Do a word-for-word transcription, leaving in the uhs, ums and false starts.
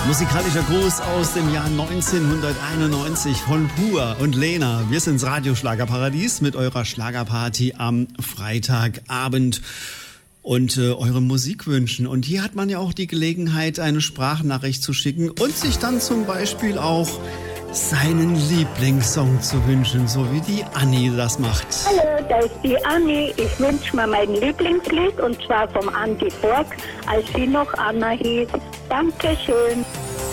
Musikalischer Gruß aus dem Jahr neunzehnhunderteinundneunzig von Hua und Lena. Wir sind's Radio Schlagerparadies mit eurer Schlagerparty am Freitagabend und äh, euren Musikwünschen. Und hier hat man ja auch die Gelegenheit, eine Sprachnachricht zu schicken und sich dann zum Beispiel auch seinen Lieblingssong zu wünschen, so wie die Anni das macht. Hallo, da ist die Anni. Ich wünsche mir mein Lieblingslied und zwar vom Andi Borg, als sie noch Anna hieß. Dankeschön.